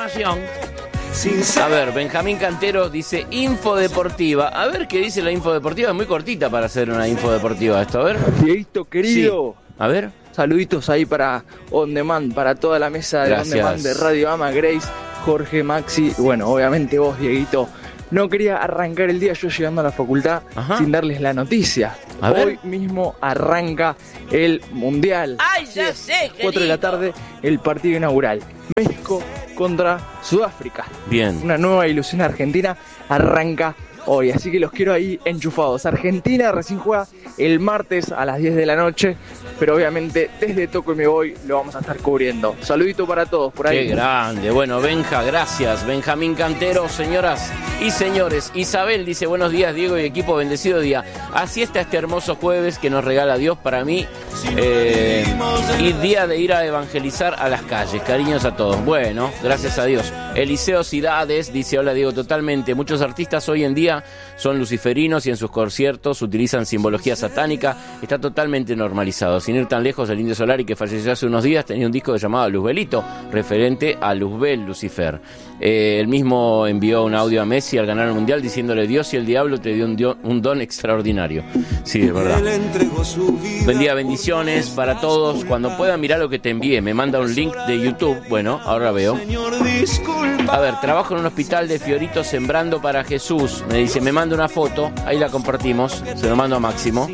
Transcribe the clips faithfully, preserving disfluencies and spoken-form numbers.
información. A ver, Benjamín Cantero dice info deportiva. A ver qué dice la info deportiva. Es muy cortita para hacer una info deportiva esto, a ver. Dieguito querido. Sí. A ver. Saluditos ahí para On Demand, para toda la mesa de Gracias. On Demand de Radio Ama, Grace, Jorge, Maxi, y bueno, obviamente vos, Dieguito. No quería arrancar el día yo llegando a la facultad Ajá. sin darles la noticia. A ver. Hoy mismo arranca el Mundial. ¡Ay, ya sé, cuatro de la tarde, el partido inaugural. México contra Sudáfrica. Bien. Una nueva ilusión argentina arranca hoy, así que los quiero ahí enchufados. Argentina recién juega el martes a las diez de la noche, pero obviamente desde Toco y Me Voy lo vamos a estar cubriendo. Saludito para todos por ahí. Qué grande. Bueno, Benja, gracias. Benjamín Cantero, señoras y señores. Isabel dice, buenos días, Diego y equipo, bendecido día. Así está este hermoso jueves que nos regala Dios para mí. Eh, y día de ir a evangelizar a las calles. Cariños a todos. Bueno, gracias a Dios. Eliseo Cidades dice, hola Diego, totalmente. Muchos artistas hoy en día son luciferinos y en sus conciertos utilizan simbología satánica. Está totalmente normalizado. Sin ir tan lejos, el Indio Solari, que falleció hace unos días, tenía un disco llamado Luzbelito, referente a Luzbel, Lucifer. Eh, él mismo envió un audio a Messi al ganar el Mundial diciéndole, Dios y el diablo te dio un, dio, un don extraordinario. Sí, es verdad. Buen día, bendiciones para todos. Cuando puedan mirar lo que te envié, me manda un link de YouTube. Bueno, ahora veo. A ver, trabajo en un hospital de Fiorito sembrando para Jesús. Me dice, me manda una foto, ahí la compartimos. Se lo mando a Máximo.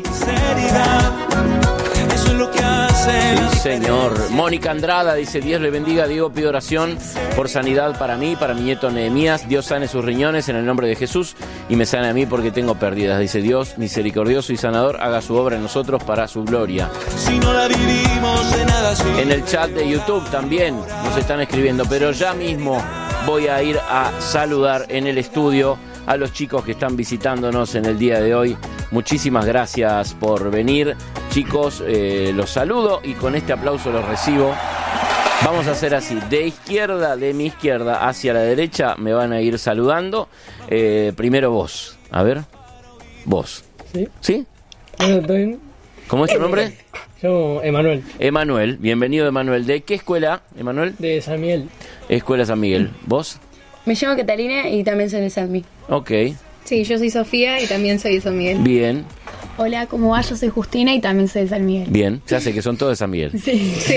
Sí, señor. Mónica Andrada dice, Dios le bendiga, Diego, pido oración por sanidad para mí, para mi nieto Nehemías. Dios sane sus riñones en el nombre de Jesús y me sane a mí porque tengo pérdidas. Dice, Dios misericordioso y sanador, haga su obra en nosotros para su gloria. En el chat de YouTube también nos están escribiendo, pero ya mismo voy a ir a saludar en el estudio a los chicos que están visitándonos en el día de hoy. Muchísimas gracias por venir, chicos, eh, los saludo y con este aplauso los recibo. Vamos a hacer así, de izquierda, de mi izquierda hacia la derecha me van a ir saludando. Eh, primero vos, a ver, vos. ¿Sí? ¿Sí? Bien. ¿Cómo es tu nombre? Yo, Emanuel, Emanuel, bienvenido Emanuel. ¿De qué escuela, Emanuel? de San Miguel. Escuela San Miguel. ¿Vos? Me llamo Catalina y también soy de San Miguel. Ok, Sí, yo soy Sofía y también soy de San Miguel. bien, Hola, ¿cómo va? Yo soy Justina y también soy de San Miguel. bien. Ya sé que son todos de San Miguel. Sí, sí.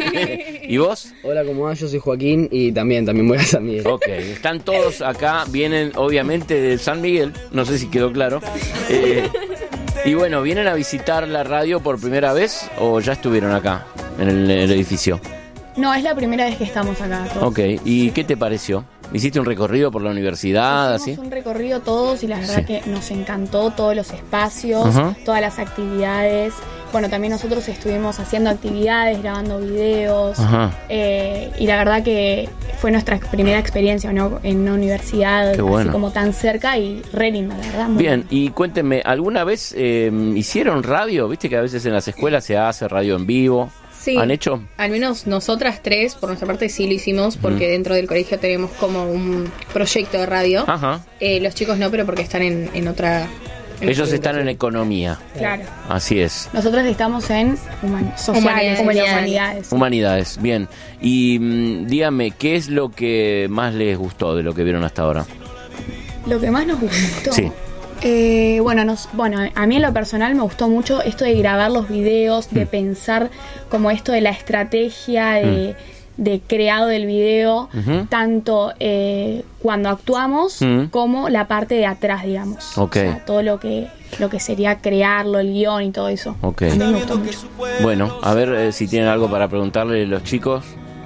¿Y vos? Hola, ¿cómo va? Yo soy Joaquín y también, también voy a San Miguel. Ok, están todos acá, vienen obviamente de San Miguel, no sé si quedó claro. Eh, y bueno, ¿vienen a visitar la radio por primera vez o ya estuvieron acá, en el, en el edificio? No, es la primera vez que estamos acá todos. Ok, ¿y qué te pareció? ¿Hiciste un recorrido por la universidad, así? Hicimos un recorrido todos y la verdad Sí. que nos encantó todos los espacios, Ajá. todas las actividades. Bueno, también nosotros estuvimos haciendo actividades, grabando videos. Ajá. eh, y la verdad que fue nuestra primera experiencia, ¿no? En una universidad Qué bueno. así como tan cerca y re linda, la verdad. Muy Bien, y cuéntenme, ¿alguna vez eh, hicieron radio? ¿Viste que a veces en las escuelas se hace radio en vivo? Sí. ¿Han hecho? Al menos nosotras tres, por nuestra parte, sí lo hicimos, porque Ujú. dentro del colegio tenemos como un proyecto de radio. Ajá. Eh, los chicos no, pero porque están en, en otra... en Ellos otra están en educación. economía, Claro. así es. Nosotros estamos en human- sociales, Humanidades. humanidades. humanidades. Humanidades, bien. Y mm, dígame, ¿qué es lo que más les gustó de lo que vieron hasta ahora? Lo que más nos gustó. Sí. Eh, bueno, nos, bueno, a mí en lo personal me gustó mucho esto de grabar los videos, de Mm. pensar como esto de la estrategia de, de creado del video, Ujú. tanto eh, cuando actuamos Mm. como la parte de atrás, digamos. Ok. O sea, todo lo que, lo que sería crearlo, el guión y todo eso. Ok. A mí me gustó mucho. Bueno, a ver eh, si tienen algo para preguntarle los chicos.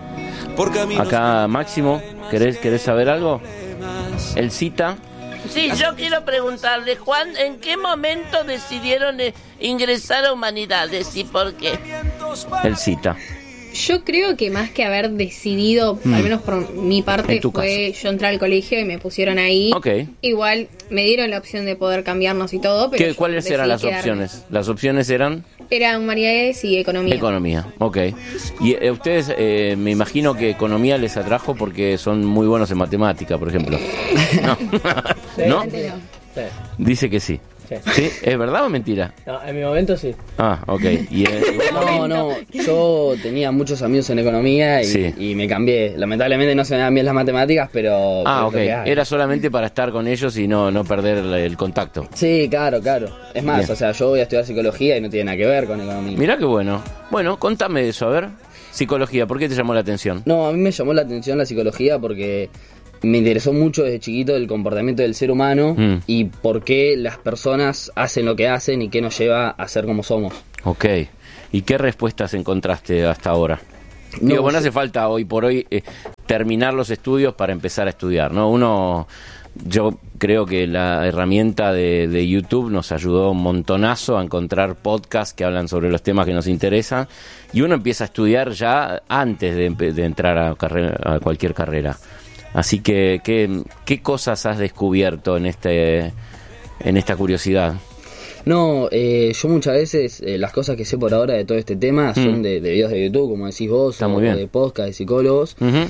Acá Máximo, ¿querés, querés saber algo? El cita. Sí, yo quiero preguntarle, Juan, ¿en qué momento decidieron eh, ingresar a Humanidades y por qué? El cita. Yo creo que más que haber decidido, Mm. al menos por mi parte, En tu fue yo entré al colegio y me pusieron ahí. Ok. Igual me dieron la opción de poder cambiarnos y todo, pero ¿Qué, yo ¿Cuáles eran decidí las quedarme. opciones? Las opciones eran Era humanidades y economía. economía, ok. Y eh, ustedes, eh, me imagino que economía les atrajo porque son muy buenos en matemática, por ejemplo. ¿No? ¿No? Sí. Dice que sí. Sí. ¿Sí? ¿Es verdad o mentira? No, en mi momento sí. Ah, ok. Y, eh, No, no, yo tenía muchos amigos en economía y, Sí. y me cambié. Lamentablemente no se me dan bien las matemáticas, pero... ah, pero ok. es lo que hay. Era solamente para estar con ellos y no, no perder el, el contacto. Sí, claro, claro. Es más, Bien. o sea, yo voy a estudiar psicología y no tiene nada que ver con economía. Mirá qué bueno. Bueno, contame de eso, a ver. Psicología, ¿por qué te llamó la atención? No, a mí me llamó la atención la psicología porque me interesó mucho desde chiquito el comportamiento del ser humano Mm. y por qué las personas hacen lo que hacen y qué nos lleva a ser como somos. Ok. ¿Y qué respuestas encontraste hasta ahora? No, Digo, bueno, sí. hace falta hoy por hoy eh, terminar los estudios para empezar a estudiar, ¿no? Uno, yo creo que la herramienta de, de YouTube nos ayudó un montonazo a encontrar podcasts que hablan sobre los temas que nos interesan y uno empieza a estudiar ya antes de, empe- de entrar a, carrera, a cualquier carrera. Así que, ¿qué, qué cosas has descubierto en este en esta curiosidad? No, eh, yo muchas veces eh, las cosas que sé por ahora de todo este tema son Mm. de, de videos de YouTube, como decís vos, Está o, muy bien. o de podcast de psicólogos. Ujú.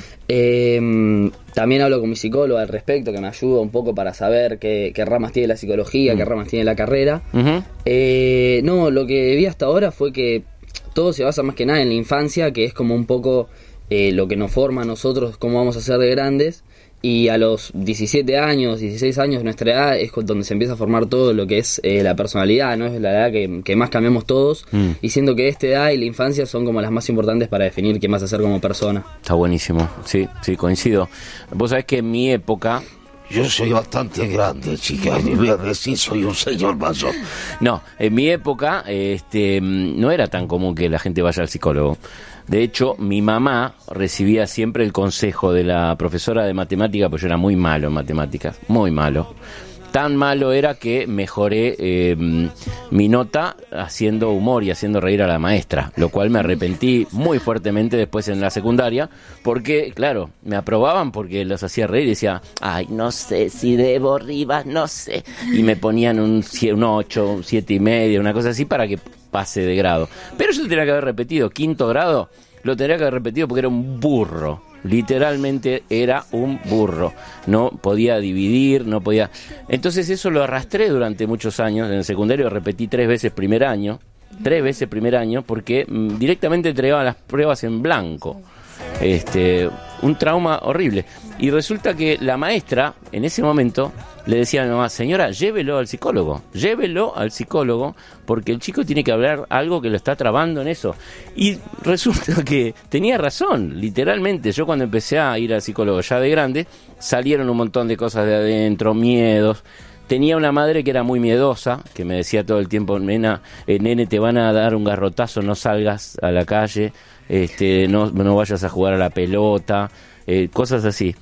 Eh, también hablo con mi psicólogo al respecto, que me ayuda un poco para saber qué, qué ramas tiene la psicología, Mm. qué ramas tiene la carrera. Ujú. Eh, no, lo que vi hasta ahora fue que todo se basa más que nada en la infancia, que es como un poco eh, lo que nos forma a nosotros, cómo vamos a ser de grandes. Y a los diecisiete años, dieciséis años, nuestra edad es con- donde se empieza a formar todo lo que es eh, la personalidad, ¿no? Es la edad que, que más cambiamos todos. Mm. Y siento que esta edad y la infancia son como las más importantes para definir quién vas a ser como persona. Está buenísimo, sí, sí, coincido. Vos sabés que en mi época... Yo soy bastante grande, chica, y voy a decir soy un señor mayor. No, en mi época este, no era tan común que la gente vaya al psicólogo. De hecho, mi mamá recibía siempre el consejo de la profesora de matemática, pues yo era muy malo en matemáticas, muy malo. Tan malo era que mejoré eh, mi nota haciendo humor y haciendo reír a la maestra, lo cual me arrepentí muy fuertemente después en la secundaria, porque, claro, me aprobaban porque los hacía reír y decía, ay, no sé si debo Rivas, no sé. Y me ponían un, sie- un ocho, un siete y medio, una cosa así para que pase de grado. Pero yo lo tenía que haber repetido, quinto grado, lo tendría que haber repetido porque era un burro. Literalmente era un burro. No podía dividir, no podía... Entonces eso lo arrastré durante muchos años. En el secundario repetí tres veces primer año. Tres veces primer año porque mm, directamente entregaba las pruebas en blanco. Este, un trauma horrible. Y resulta que la maestra, en ese momento, le decía a mi mamá, señora, llévelo al psicólogo, llévelo al psicólogo, porque el chico tiene que hablar algo que lo está trabando en eso. Y resulta que tenía razón, literalmente. Yo cuando empecé a ir al psicólogo ya de grande, salieron un montón de cosas de adentro, miedos. Tenía una madre que era muy miedosa, que me decía todo el tiempo, nena, eh, nene, te van a dar un garrotazo, no salgas a la calle, este, no, no vayas a jugar a la pelota, eh, cosas así.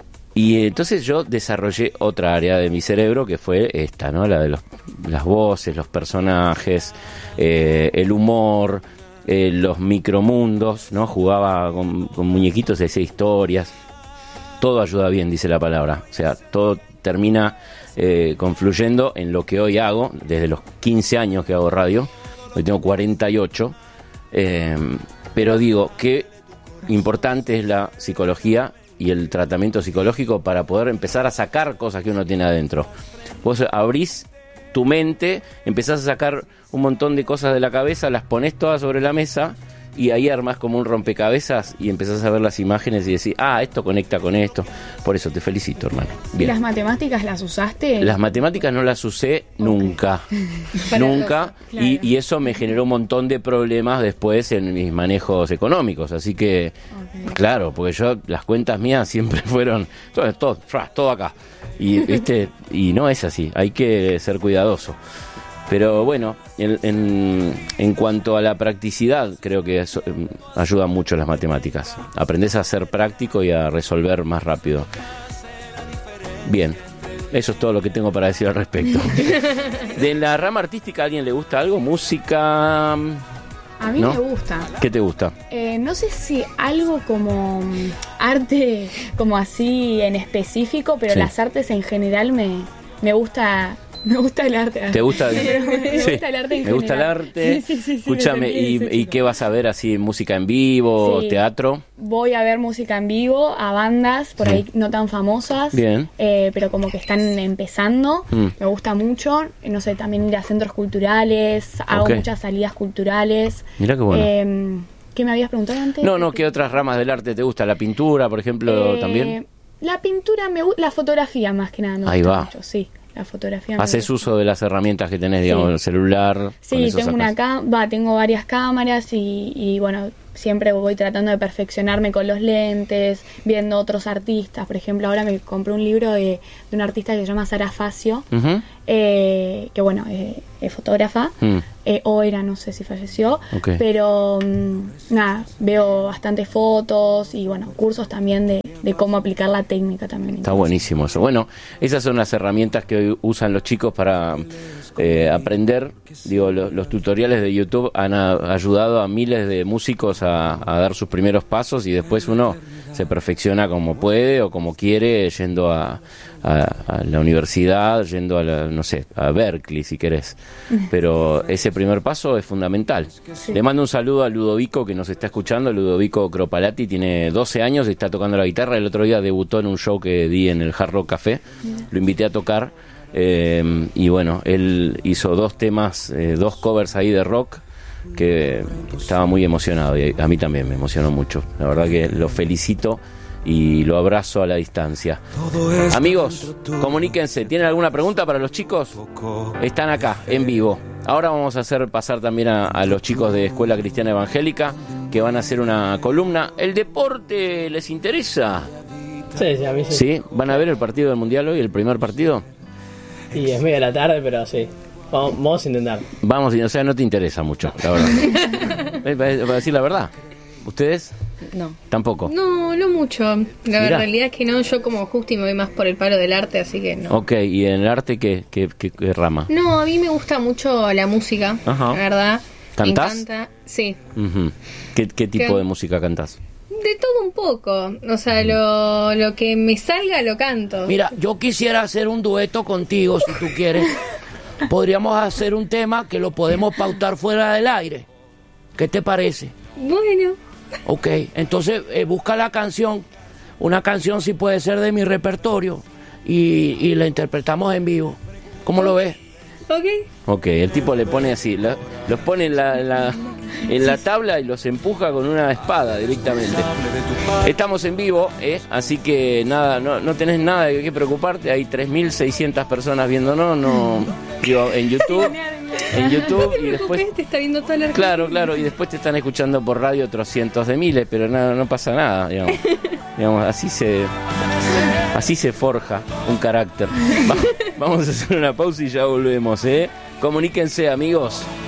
Y eh, entonces yo desarrollé otra área de mi cerebro que fue esta, ¿no? La de los, las voces, los personajes, eh, el humor, eh, los micromundos, ¿no? Jugaba con, con muñequitos, decía historias. Todo ayuda bien, dice la palabra. O sea, todo termina eh, confluyendo en lo que hoy hago, desde los quince años que hago radio. Hoy tengo cuarenta y ocho. Eh, pero digo, qué importante es la psicología y el tratamiento psicológico para poder empezar a sacar cosas que uno tiene adentro. Vos abrís tu mente, empezás a sacar un montón de cosas de la cabeza, las pones todas sobre la mesa y ahí armás como un rompecabezas y empezás a ver las imágenes y decís, ah, esto conecta con esto. Por eso te felicito, hermano. ¿Y Bien. las matemáticas las usaste? Las matemáticas no las usé nunca, Para nunca, los- claro. y, y eso me generó un montón de problemas después en mis manejos económicos, así que, Ok. claro, porque yo, las cuentas mías siempre fueron, todo, todo, fra, todo acá, y, ¿viste? Y no es así, hay que ser cuidadoso. Pero bueno, en, en, en cuanto a la practicidad, creo que eso, eh, ayuda mucho las matemáticas. Aprendés a ser práctico y a resolver más rápido. Bien, eso es todo lo que tengo para decir al respecto. ¿De la rama artística a alguien le gusta algo? ¿Música? A mí ¿No? me gusta. ¿Qué te gusta? Eh, no sé si algo como mm, arte, como así en específico, pero Sí. las artes en general me, me gusta Me gusta el arte. ¿Te gusta? Pero me Sí, gusta el arte en me gusta el general. arte. Sí, sí, sí, sí, Escúchame, me sentí ¿y, ese ¿y chico. qué vas a ver así? ¿Música en vivo? Sí. ¿Teatro? Voy a ver música en vivo, a bandas por ahí no tan famosas, Bien. eh, pero como que están empezando. Mm. Me gusta mucho. Eh, No sé, también ir a centros culturales, hago Ok. muchas salidas culturales. Mirá qué bueno. Eh, ¿Qué me habías preguntado antes? No, no, ¿qué otras ramas del arte te gusta? ¿La pintura, por ejemplo, Eh, también? La pintura, me gusta, la fotografía más que nada me Ahí gusta va. mucho, sí. La fotografía me ¿Haces gusta. uso de las herramientas que tenés, digamos, Sí. el celular? con Sí, eso tengo una sacás? cá- va, tengo varias cámaras y, y bueno, siempre voy tratando de perfeccionarme con los lentes, viendo otros artistas. Por ejemplo, ahora me compré un libro de, de una artista que se llama Sara Facio, Ujú. eh, que bueno, eh, es fotógrafa, Mm. eh, o era, no sé si falleció, Ok. pero mm, nada, veo bastantes fotos y bueno, cursos también de, de cómo aplicar la técnica también. me Está interesa. buenísimo eso. Bueno, esas son las herramientas que hoy usan los chicos para eh, aprender. Digo, lo- los tutoriales de YouTube han a- ayudado a miles de músicos a, a dar sus primeros pasos y después uno se perfecciona como puede o como quiere, yendo a, a- a la universidad, yendo a la, no sé, a Berkeley si querés. Pero ese primer paso es fundamental. Le mando un saludo a Ludovico que nos está escuchando. Ludovico Cropalati tiene doce años y está tocando la guitarra. El otro día debutó en un show que di en el Hard Rock Café. Lo invité a tocar. eh, y bueno, él hizo dos temas, eh, dos covers ahí de rock que estaba muy emocionado y a mí también me emocionó mucho. La verdad que lo felicito y lo abrazo a la distancia. Amigos, comuníquense. ¿Tienen alguna pregunta para los chicos? Están acá, en vivo. Ahora vamos a hacer pasar también a, a los chicos de Escuela Cristiana Evangélica que van a hacer una columna. ¿El deporte les interesa? Sí, sí, a mí sí. ¿Sí? ¿Van a ver el partido del Mundial hoy, el primer partido? Y es media de la tarde, pero sí. Vamos, vamos a intentar. Vamos, y o sea, no te interesa mucho, la verdad. Eh, Para para decir la verdad. ¿Ustedes? No. Tampoco. No, no mucho. La Mirá. realidad es que no, yo como Justi me voy más por el palo del arte, así que no. Ok, ¿y en el arte qué, qué, qué- qué rama? No, a mí me gusta mucho la música, Ajá. la verdad. ¿Cantás? Me encanta, sí. Ujú. ¿Qué, qué tipo ¿Qué? de música cantás? De todo un poco. O sea, lo, lo que me salga lo canto. Mira, yo quisiera hacer un dueto contigo, si tú quieres. Podríamos hacer un tema que lo podemos pautar fuera del aire. ¿Qué te parece? Bueno, Ok, entonces eh, busca la canción. Una canción si puede ser de mi repertorio. Y, y la interpretamos en vivo. ¿Cómo lo ves? ok. Ok, el tipo le pone así, la- los pone en la, en la, en la tabla y los empuja con una espada directamente. Estamos en vivo, ¿eh? Así que nada, no, no tenés nada de qué preocuparte. Hay tres mil seiscientas personas viéndonos, no, digo, en YouTube, en YouTube y después, Te está viendo toda la claro, claro, y después te están escuchando por radio otros cientos de miles, pero nada, no pasa nada, digamos, digamos, así se, así se forja un carácter. Va- vamos a hacer una pausa y ya volvemos, ¿eh? Comuníquense, amigos.